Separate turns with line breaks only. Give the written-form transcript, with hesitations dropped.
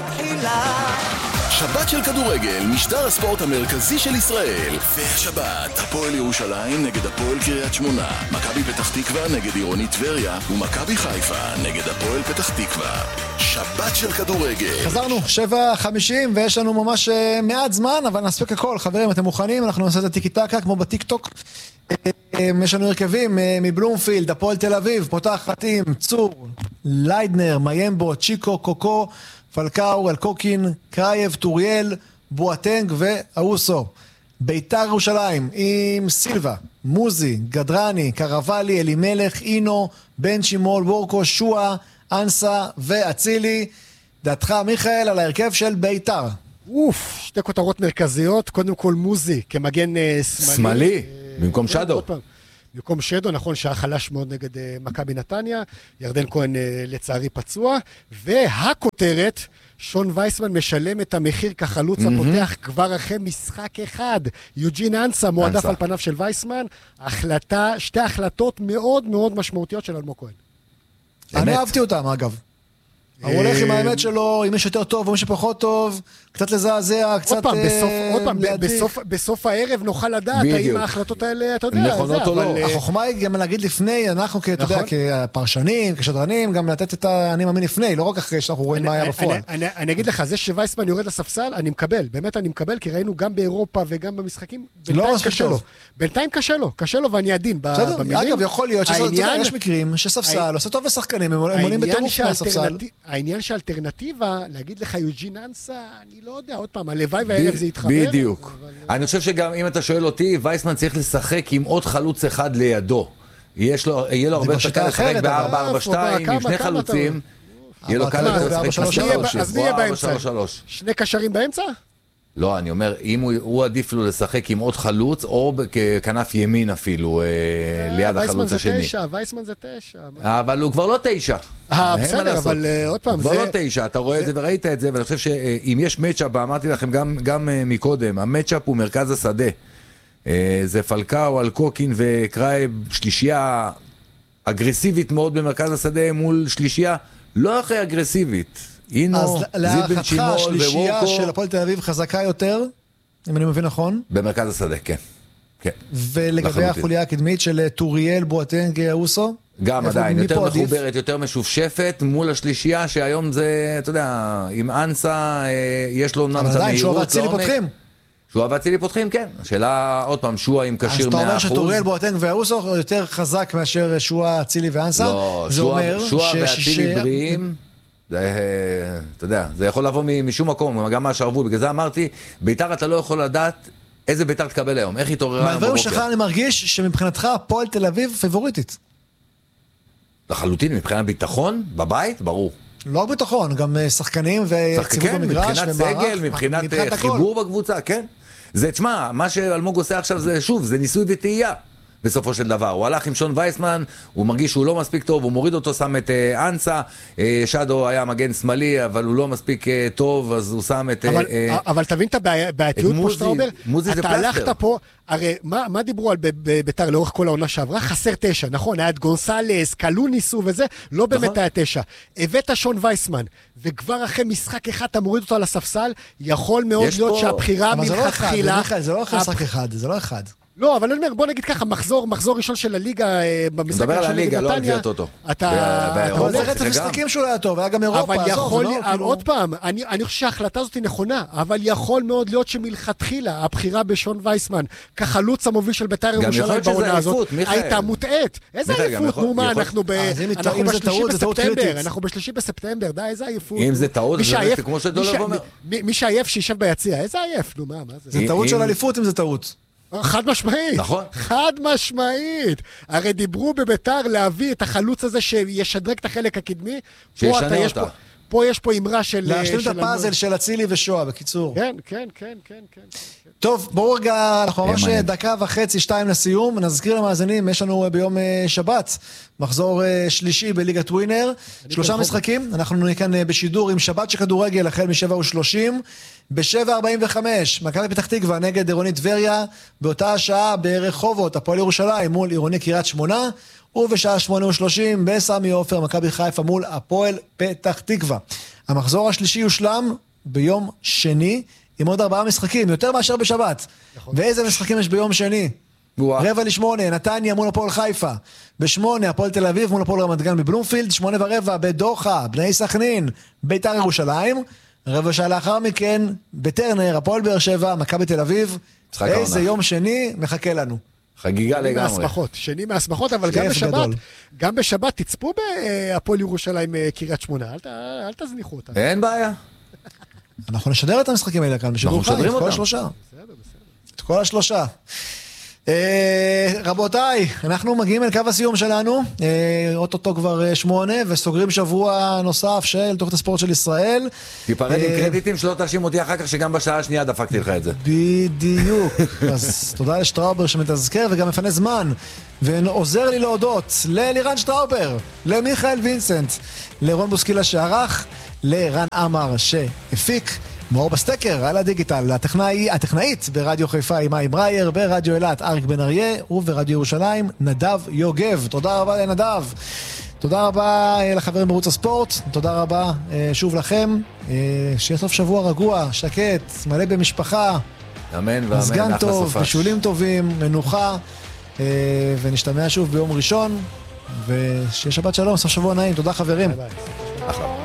מתחילה.
שבת של כדורגל, משדר הספורט המרכזי של ישראל. והשבת, הפועל ירושלים נגד הפועל קריית שמונה, מכבי פתח תקווה נגד עירוני טבריה, ומכבי חיפה נגד הפועל פתח תקווה. שבת של כדורגל.
חזרנו, 7:50, ויש לנו ממש מעט זמן, אבל נספיק הכל. חברים, אתם מוכנים? אנחנו נעשה את הטיקי טקה כמו בטיק טוק. יש לנו הרכבים מבלומפילד, הפועל תל אביב, פותחת עם צור, ליידנר, מיימבו, צ'יקו, קוקו, פלקאו, אלקוקין, קרייב, טוריאל, בואטנג ואוסו. ביתר ירושלים עם סילבה, מוזי, גדרני, קרבלי, אלימלך, אינו, בן שימול, וורקו, שואה, אנסה ואצילי. דעתך מיכאל על ההרכב של ביתר?
שתי כותרות מרכזיות. קודם כל מוזי כמגן
שמאלי, במקום שדו.
במקום שדו, נכון שהיה חלש מאוד נגד מכבי נתניה, ירדן כהן לצערי פצוע, והכותרת, שון וייסמן משלם את המחיר כחלוץ הפותח כבר אחרי משחק אחד. יוג'ין אנסה מועדף על פניו של וייסמן, שתי החלטות מאוד מאוד משמעותיות של אלמוג כהן.
אני אהבתי אותם אגב. הוא הולך עם האמת שלו, אם יש יותר טוב או מי שפחות טוב, קצת לזעזע, קצת
עוד פעם, בסוף הערב נוכל לדעת האם ההחלטות האלה, אתה יודע,
נכונות או לא.
החוכמה היא גם להגיד לפני, אנחנו כפרשנים, כשדרנים, גם לתת את אני מאמין לפני, לא רק אחרי שאנחנו רואים מה היה בפועל.
אני אגיד לך, זה שווייסמן יורד לספסל, אני מקבל, באמת אני מקבל, כי ראינו גם באירופה וגם במשחקים, בינתיים קשה לו ואני עדין במילים.
אגב, יכול להיות שיש מקרים שספסל עושה טוב לשחקנים, הם עולים בטירוף מהספסל.
העניין שהאלטרנטיבה, להגיד לך יוג'ין אנסה, אני לא יודע, עוד פעם, הלוואי והערב זה יתחבר.
בדיוק. אני חושב שגם אם אתה שואל אותי, וייסמן צריך לשחק עם עוד חלוץ אחד לידו. יהיה לו הרבה יותר לשחק ב-4-4-2, עם שני חלוצים. יהיה לו קל יותר לשחק
אז מי יהיה באמצע? שני קשרים באמצע?
לא, אני אומר, אם הוא עדיף לו לשחק עם עוד חלוץ, או ככנף ימין אפילו, ליד החלוץ השני.
וייסמן זה 9.
אבל הוא כבר לא 9.
בסדר, אבל עוד פעם,
כבר לא 9, אתה רואה את זה וראית את זה, ואני חושב שאם יש מצ'אפ, אמרתי לכם גם מקודם, המצ'אפ הוא מרכז השדה. זה פלקאו, אלקוקין וקרייב, שלישייה אגרסיבית מאוד במרכז השדה, מול שלישייה לא הכי אגרסיבית.
אז להערכתך השלישייה של הפועל תל אביב חזקה יותר, אם אני מבין נכון?
במרכז השדה, כן.
ולגבי החוליה הקדמית של טוריאל, בואטנג, אוסו?
גם עדיין, יותר מחוברת, יותר משופשפת, מול השלישייה שהיום זה, אתה יודע, עם אנסה, יש לו אמנם את המהירות.
שועה ואצילי פותחים?
שועה ואצילי פותחים, כן. השאלה, עוד פעם, שועה עם קשיר 100%.
אז אתה אומר שטוריאל, בואטנג ואוסו יותר חזק מאשר שועה, אצילי ואנסה?
לא, שועה ואצילי בריאים. אתה יודע, זה יכול לבוא משום מקום, גם מהשרבול, בגלל זה אמרתי, ביתר אתה לא יכול לדעת איזה ביתר תקבל היום, איך התעוררה היום
בבוקר. מהדברים שלך אני מרגיש שמבחינתך הפועל תל אביב פיבוריטית.
לחלוטין, מבחינת ביטחון, בבית, ברור.
לא רק ביטחון, גם שחקנים ויציבות במגרש.
מבחינת סגל, מבחינת חיבור בקבוצה, כן. זה, תשמע, מה שאלמוג עושה עכשיו זה, שוב, זה ניסוי וטעייה. בסופו של דבר, הוא הלך עם שון וייסמן, הוא מרגיש שהוא לא מספיק טוב, הוא מוריד אותו, שם את אנסה, שדו היה מגן שמאלי, אבל הוא לא מספיק טוב, אז הוא שם את...
אבל תבין את הבעייתיות פה שאתה אומר, אתה הלכת פה, הרי מה דיברו על ביתר לאורך כל העונה שעברה? חסר 9, נכון? היה את גונסלס, קלוניסו וזה, לא באמת היה 9. הבאת שון וייסמן, וכבר אחרי משחק אחד אתה מוריד אותו על הספסל, יכול מאוד להיות שהבחירה מלכתחילה...
זה לא אחרי משחק אחד, זה לא אחד.
לא, אבל אני אומר, בוא נגיד ככה, מחזור ראשון של הליגה במשחק
מדבר על הליגה, לא על גביע הטוטו.
אתה הולך את המשחקים שהוא היה טוב, היה גם אירופה,
עוד פעם, אני חושב שההחלטה הזאת היא נכונה, אבל יכול מאוד להיות שמלכתחילה, הבחירה בשון וייסמן, כחלוץ המוביל של בית"ר ירושלים בעונה הזאת, הייתה מוטעית. איזה עייפות? נו מה, אנחנו בשלישי בספטמבר, די, איזה עייפות.
אם זה טעות, זה כמו שדולב אומר.
מי שעייף שישב ביציע, איזה עייף? נו מה זה?
זה טעות של אליפות אם זה טעות.
חד משמעית,
נכון.
חד משמעית. הרי דיברו בביתר להביא את החלוץ הזה שישדרג את החלק הקדמי.
שישנה אותה.
פה יש פה אמרה של...
להשלים את הפאזל של אצילי ושועה, בקיצור.
כן.
טוב, בואו רגע, אנחנו ממש דקה וחצי, 2 לסיום. נזכיר למאזינים, יש לנו ביום שבת, מחזור שלישי בליגת ווינר. 3 משחקים, אנחנו נהיה כאן בשידור עם שבת שכדורגל החל מ-7:30. ב-7:45, מכבי פתח תקווה נגד עירוני טבריה, באותה השעה ברחובות, הפועל ירושלים מול עירוני קריית שמונה, ובשעה 8:30 בסמי עופר, מכבי חיפה מול הפועל פתח תקווה. המחזור השלישי יושלם ביום שני, עם עוד 4 משחקים, יותר מאשר בשבת. ואיזה משחקים יש ביום שני? 7:45, נתניה מול הפועל חיפה. ב8, הפועל תל אביב מול הפועל רמת גן בבלומפילד. 8:15, בדוחה, בני סכנין, בית"ר ירושלים. רבע שעה לאחר מכן, בטרנר, הפועל באר שבע, מכבי תל אביב. איזה יום שני מחכה לנו.
חגיגה לגמרי.
שני מהסמכות, אבל גם בשבת תצפו בהפועל ירושלים קריית שמונה. אל תזניחו אותה.
אין בעיה.
אנחנו נשדר את המשחקים האלה כאן בשידור חי, את כל השלושה. את כל השלושה. רבותיי, אנחנו מגיעים אל קו הסיום שלנו, אוטוטו כבר 8, וסוגרים שבוע נוסף של תוכנית הספורט של ישראל.
תיפרד עם קרדיטים שלא תאשים אותי אחר כך שגם בשעה השנייה דפקתי לך את זה.
בדיוק. אז תודה לשטראובר שמתזכר וגם מפנה זמן, ועוזר לי להודות ללירן שטראובר, למיכאל וינסנט, לרון בוסקילה שערך, לרן אמר שהפיק, מאור בסטקר על הדיגיטל, הטכנאית ברדיו חיפה עם מאי ברייר, ברדיו אילת אריק בן אריה, וברדיו ירושלים נדב יוגב. תודה רבה לנדב, תודה רבה לחברים בערוץ הספורט, תודה רבה שוב לכם, שיהיה סוף שבוע רגוע, שקט, מלא במשפחה,
אמן ואמן,
מזגן טוב, בישולים טובים, מנוחה, ונשתמע שוב ביום ראשון, ושיהיה שבת שלום, סוף שבוע נעים. תודה חברים.
אחלה.